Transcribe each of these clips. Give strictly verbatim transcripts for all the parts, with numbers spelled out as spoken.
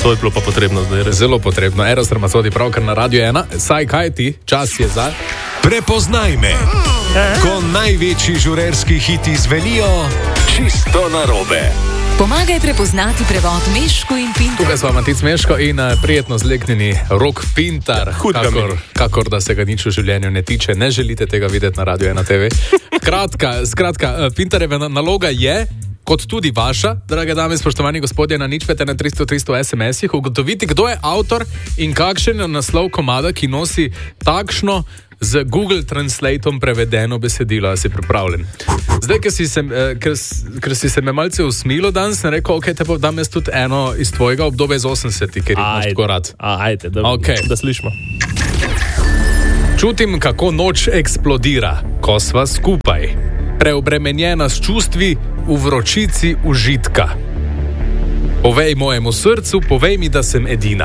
To je bilo pa potrebno zdaj. Res. Zelo potrebno. Eros Ramazzotti pravkar na Radio ena. Saj kaj ti? Čas je za... Prepoznaj me. Ko največji žurerski hiti zvenijo čisto narobe. Pomagaj prepoznati prevod Meško in Pintar. Tukaj smo Matic Meško in uh, prijetno zleknjeni Rok Pintar. Kakor, kakor da se ga nič v življenju ne tiče. Ne želite tega videti na Radio ena te ve. Kratka, skratka, uh, Pintarjeva naloga je, kot tudi vaša, drage dame, spoštovani gospodje, na nič pet ena tristo tristo es em esih, ugotoviti, kdo je avtor in kakšen je naslov komada, ki nosi takšno z Google Translatom prevedeno besedilo. A si pripravljen? Zdaj, ker si se, ker, ker si se me malce usmilo danes, sem rekel, ok, te pa dam jaz tudi eno iz tvojega obdobja iz osemdesetih, ker jih imaš tako rad. Ajde, da, okay. da slišimo. Čutim, kako noč eksplodira, ko sva skupaj. Preobremenjena s čustvi v vročici užitka. Povej mojemu srcu, povej mi, da sem edina.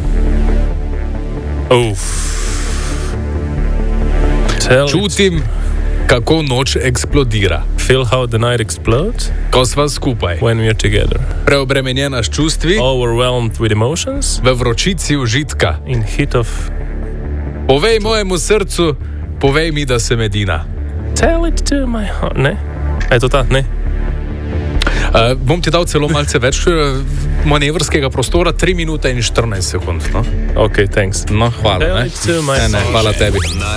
Uf. Čutim, kako noč eksplodira. Feel how the night explodes? Ko sva skupaj. When we are together. Preobremenjena s čustvi. Overwhelmed with emotions. V vročici užitka. In heat of... Povej mojemu srcu, povej mi, da sem edina. Tell it to my heart. Ne? A je to ta? Ne? Uh, bom ti dal celo malce več uh, manevrskega prostora, tri minute in štirinajst sekund. No? Ok, thanks. No, hvala. Tell Ne? it to my ne, ne, hvala tebi.